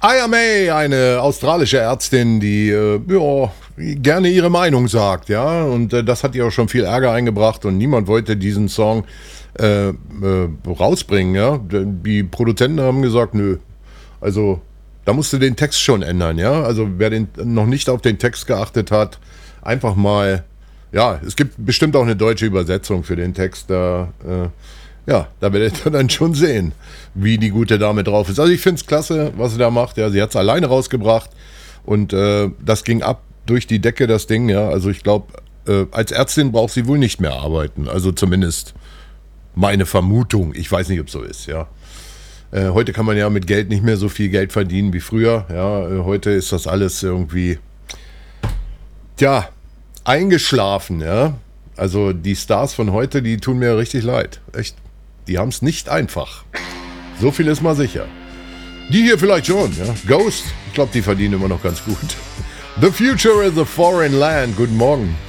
Aya May, eine australische Ärztin, die gerne ihre Meinung sagt, ja, und das hat ihr auch schon viel Ärger eingebracht und niemand wollte diesen Song rausbringen, ja. Die Produzenten haben gesagt, nö, also da musst du den Text schon ändern, ja. Also wer noch nicht auf den Text geachtet hat, einfach mal, ja, es gibt bestimmt auch eine deutsche Übersetzung für den Text, da werdet ihr dann schon sehen, wie die gute Dame drauf ist. Also ich finde es klasse, was sie da macht. Ja, sie hat es alleine rausgebracht und das ging ab durch die Decke, das Ding. Ja, also ich glaube, als Ärztin braucht sie wohl nicht mehr arbeiten. Also zumindest meine Vermutung. Ich weiß nicht, ob es so ist. Ja, heute kann man ja mit Geld nicht mehr so viel Geld verdienen wie früher. Ja, heute ist das alles irgendwie, eingeschlafen. Ja, also die Stars von heute, die tun mir richtig leid. Echt. Die haben es nicht einfach. So viel ist mal sicher. Die hier vielleicht schon, ja. Ghost, ich glaube, die verdienen immer noch ganz gut. The future is a foreign land. Guten Morgen.